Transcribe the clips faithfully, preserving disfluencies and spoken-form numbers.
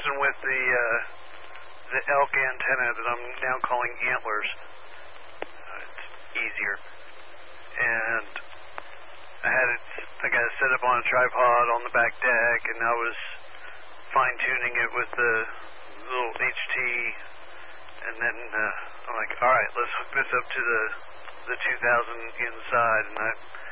using with the uh, the elk antenna that I'm now calling antlers. Uh, it's easier. And I had it, I got it set up on a tripod on the back deck, and I was fine-tuning it with the little H T, and then uh, I'm like, all right, let's hook this up to the the two thousand inside, and I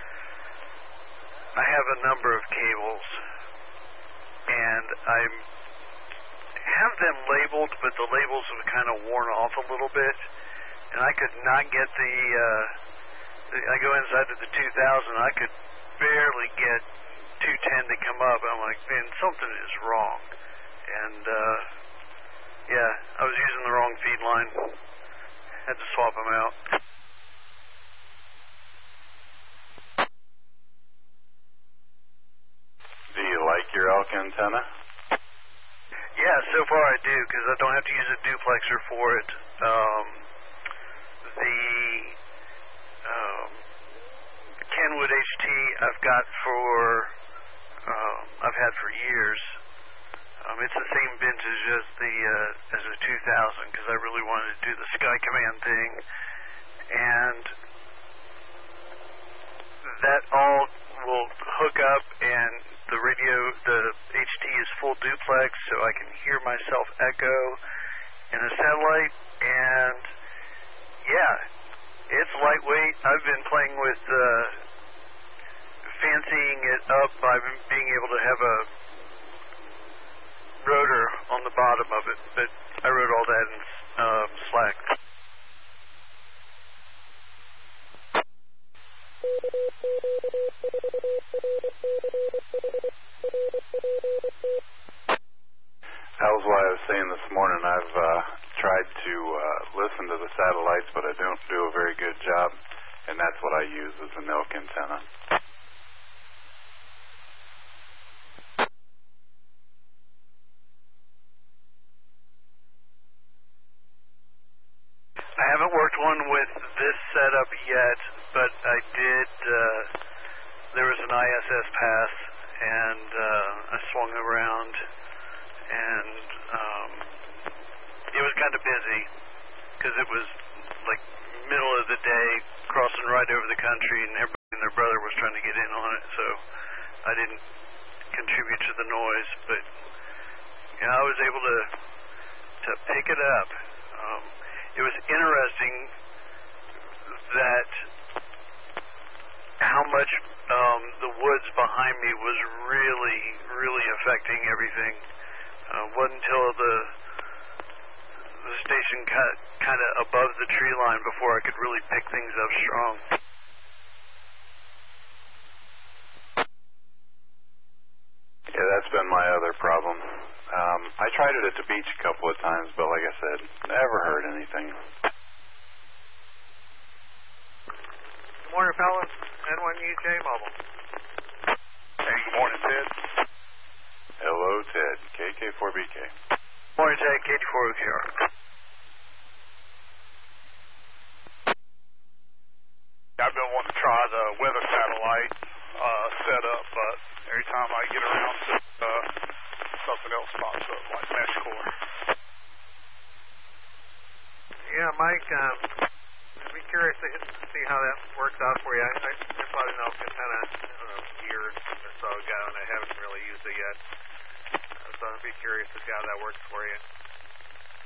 I have a number of cables, and I have them labeled, but the labels have kind of worn off a little bit, and I could not get the, uh, the I go inside to the two thousand, I could barely get two ten to come up. I'm like, man, something is wrong. And, uh, yeah, I was using the wrong feed line. Had to swap them out. Do you like your elk antenna? Yeah, so far I do, because I don't have to use a duplexer for it. Um, the um, Kenwood H T I've got for, um, I've had for years. Um, it's the same vintage as the uh, as the two thousand, because I really wanted to do the Sky Command thing, and that all will hook up, and the radio, the H T is full duplex, so I can hear myself echo in a satellite, and yeah, it's lightweight. I've been playing with uh, fancying it up by being able to have a rotor on the bottom of it, but I wrote all that in uh, Slack. That was why I was saying this morning, I've uh, tried to uh, listen to the satellites, but I don't do a very good job, and that's what I use as an elk antenna. I haven't worked one with this setup yet, but I did, uh, there was an I S S pass, and uh, I swung around, and um, it was kind of busy, because it was like middle of the day, crossing right over the country, and everybody and their brother was trying to get in on it, so I didn't contribute to the noise, but yeah, I was able to, to pick it up. Um, It was interesting that how much um, the woods behind me was really, really affecting everything. Uh, wasn't until the the station got kind of above the tree line before I could really pick things up strong. Yeah, that's been my other problem. Um, I tried it at the beach a couple of times, but like I said, never heard anything. Good morning, fellas. N one U J Mobile. Hey, good morning, Ted. Hello, Ted. K K four B K. Morning, Ted. K T four O K R. I've been wanting to try the weather satellite uh, setup, but every time I get around to uh, something else pops up, like mesh core. Yeah, Mike, um, I'd be curious to see how that works out for you. I, I, I bought an elk antenna uh, a year or so ago, and I haven't really used it yet. Uh, so I'd be curious to see how that works for you.